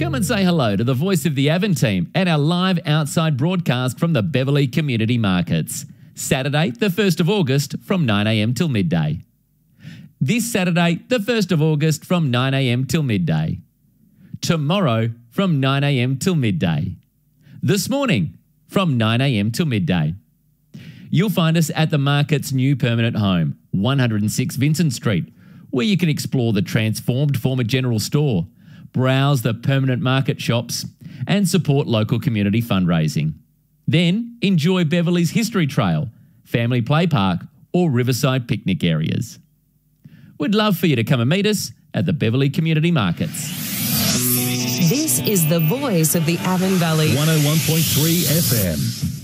Come and say hello to the voice of the Avon team and our live outside broadcast from the Beverley Community Markets. Saturday, the 1st of August from 9am till midday. This Saturday, the 1st of August from 9am till midday. Tomorrow from 9am till midday. This morning from 9am till midday. You'll find us at the market's new permanent home, 106 Vincent Street, where you can explore the transformed former general store, browse the permanent market shops, and support local community fundraising. Then enjoy Beverley's History Trail, Family Play Park, or Riverside picnic areas. We'd love for you to come and meet us at the Beverley Community Markets. This is the voice of the Avon Valley. 101.3 FM.